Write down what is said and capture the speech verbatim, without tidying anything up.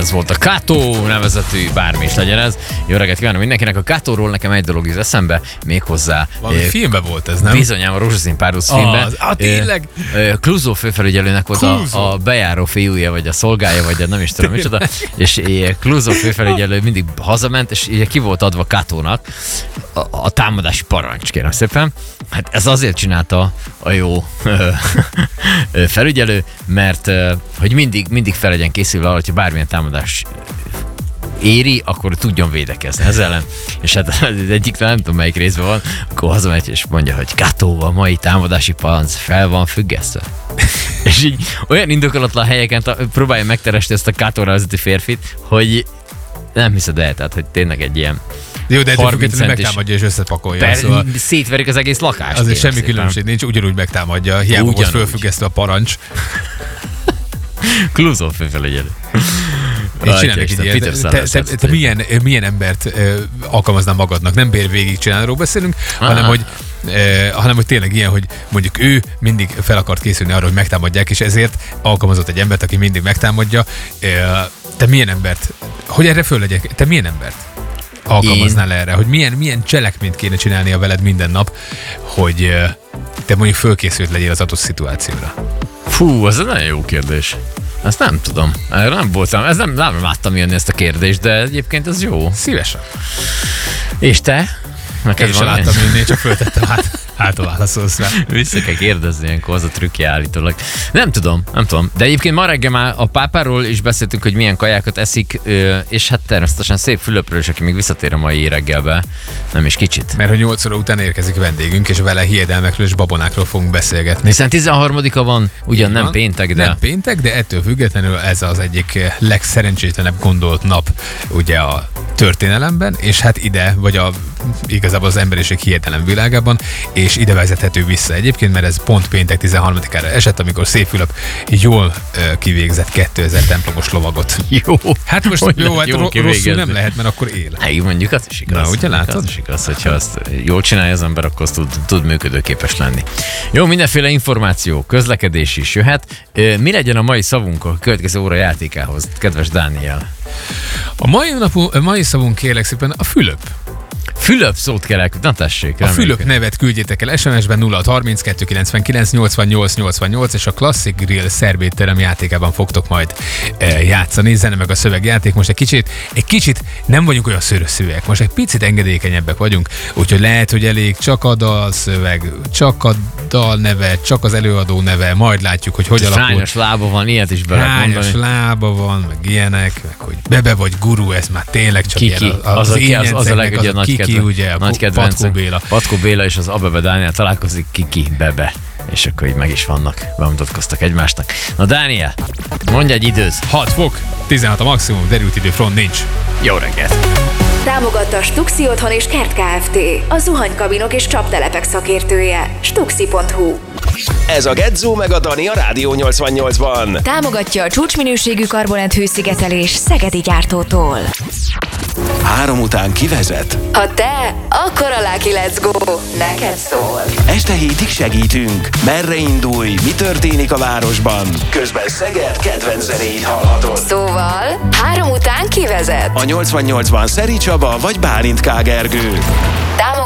ez volt a Kato nevezetű, bármi is legyen ez. Jó reggelt kívánok mindenkinek. A Katóról nekem egy dolog jut eszembe, méghozzá. Valami eh, filmben volt ez, nem? Bizonyám, a Rózsaszín párduc filmben. Az, ah, tényleg? Eh, Clouseau főfelügyelőnek volt a, a bejáró fiúja, vagy a szolgája, vagy a nem is tudom micsoda. És eh, Clouseau főfelügyelő mindig hazament, és eh, ki volt adva Katónak a, a támadási parancs, kérem szépen. Hát ez azért csinálta a jó felügyelő, mert hogy mindig, mindig fel legyen készülve arra, hogyha bármilyen támadás éri, akkor tudjon védekezni ez ellen. És hát az egyik, nem tudom melyik részben van, akkor hazamegy és mondja, hogy Kato, a mai támadási parancs fel van függesztve. És így olyan indokolatlan helyeken próbálja megteresni ezt a Katóra vezető férfit, hogy nem hiszed el, tehát hogy tényleg egy ilyen jó, de ettől függetlenül megtámadja és összepakolja. Per, szóval szétverik az egész lakást. Azért semmi szépen. Különbség nincs, ugyanúgy megtámadja. Hiába volt fölfüggesztve a parancs. Clouseau főfelügyelő. Én csinálnék egy ilyen. Te, te, te milyen, milyen embert uh, alkalmaznál magadnak? Nem bér végig csinálról beszélünk, ah. hanem hogy, uh, hanem hogy tényleg ilyen, hogy mondjuk ő mindig fel akart készülni arra, hogy megtámadják, és ezért alkalmazott egy embert, aki mindig megtámadja. Uh, te milyen embert? Hogy erre föl legyek? Te milyen embert alkalmaznál erre? Hogy milyen, milyen cselekményt kéne csinálnia veled minden nap, hogy uh, te mondjuk fölkészült legyél az adott szituációra? Fú, ez egy nagyon jó kérdés. Ezt nem tudom. Erre nem voltam. Ez nem, nem láttam jönni ezt a kérdést, de egyébként ez jó. Szívesen. És te? Én sem láttam jönni, csak föltettem át. Hát a válaszolsz rá. Vissza kell kérdezni ilyenkor, az a trükkje állítólag. Nem tudom, nem tudom. De egyébként ma reggel már a pápáról is beszéltünk, hogy milyen kajákat eszik, és hát természetesen Szép Fülöpről is, aki még visszatér a mai reggelbe. Nem is kicsit. Mert hogy nyolc óra után érkezik vendégünk, és vele hiedelmekről és babonákról fogunk beszélgetni. Hiszen tizenharmadika van, ugyan nem péntek, de... Nem péntek, de ettől függetlenül ez az egyik legszerencsétlenebb gondolt nap ugye a történelemben, és hát ide, vagy a, igazából az emberiség hiedelem világában, és ide vezethető vissza egyébként, mert ez pont péntek tizenharmadikára esett, amikor Szép Fülöp jól uh, kivégzett kétezer templomos lovagot. Jó. Hát most hogy jó, hát jó rosszul nem lehet, mert akkor él. Hát mondjuk az is igaz. Na, ugye látod? Az is igaz, hogyha azt jól csinálja az ember, akkor az tud, tud működőképes lenni. Jó, mindenféle információ, közlekedés is jöhet. Mi legyen a mai szavunk a következő óra játékához, kedves Dániel? A mai, napú, a mai szavunk kérlek szépen a Fülöp. Fülöp szót kell, na tessék. A Fülöp nevet küldjétek el es em es-ben nulla harminckettő kilencvenkilenc nyolcvannyolc nyolcvannyolc, és a Classic Grill szervédterem játékában fogtok majd e, játszani. Zene meg a szövegjáték. Most egy kicsit, egy kicsit nem vagyunk olyan szőrösszűek, most egy picit engedékenyebbek vagyunk, úgyhogy lehet, hogy elég csak a dalszöveg, csak a dal neve, csak az előadó neve, majd látjuk, hogy hogy alakul. Hányos lába van, ilyet is bele mondani. Hányos lába van, meg ilyenek, meg hogy Bebe vagy Guru, ez már tényleg csak Kiki. ilyen. Az, az, az, az, az a legjobb nagy Kiki, kedven, ugye, nagy Patkó Béla. Patkó Béla és az Abebe Dániel találkozik, Kiki, Bebe. És akkor így meg is vannak, bemutatkoztak egymásnak. Na Dániel, mondj egy időt. hat fok, tizenhat a maximum, derült idő, front nincs. Jó reggelt! Támogatta Stuxi Otthon és Kert Kft. A zuhanykabinok és csaptelepek szakértője. stuxi pont hu. Ez a Gedzó meg a Dani a Rádió nyolcvannyolcban. Támogatja a csúcsminőségű karbonát hőszigetelés Szegedi gyártótól. Három után kivezet. Ha te, akkor a Lucky Let's Go neked szól. Este hétig segítünk. Merre indulj, mi történik a városban. Közben Szeged kedvenc zenéit hallhatod. Szóval, három után kivezet. A nyolcvannyolcban Szeri Csaba vagy Bálint K. Gergő. Támogatja